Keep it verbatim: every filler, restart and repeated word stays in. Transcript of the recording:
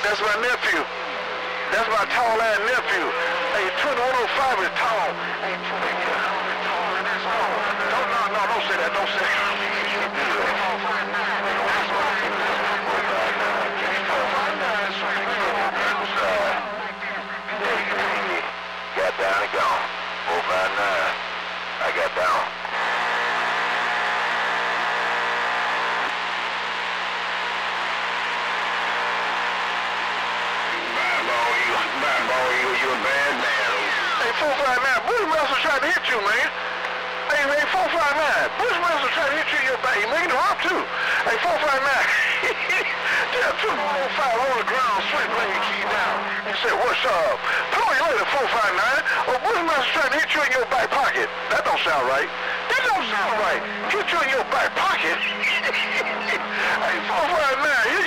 That's my nephew. That's my tall ass nephew. Hey, twenty-one oh five is tall. Hey, twenty-one is tall and that's all. Don't, no, no, don't say that. Don't say that. Got down and gone. four five nine. I got down. You a bad man. Hey, four five nine, Bushmaster trying to hit you, man. Hey, man, four five nine, Bushmaster trying to hit you in your back. He making him up, too. Hey, four five nine, just two oh five on the ground, straight laying your key down. He said, what's up? Tell me later, four five nine. Oh, Bushmaster trying to hit you in your back pocket. That don't sound right. That don't sound right. Hit you in your back pocket. Hey, four five nine,